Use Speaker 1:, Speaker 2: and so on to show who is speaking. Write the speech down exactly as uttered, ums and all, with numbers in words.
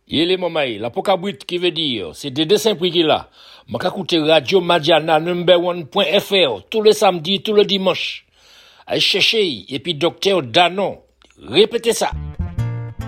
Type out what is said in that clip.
Speaker 1: Yele mamaï, la pokabrit qui veut dire, c'est des dessins prix qui là. M'a écouter Radio Madiana number one point F R tous les samedis, tous les dimanches. Allez chercher, et puis docteur Danon. Répétez ça.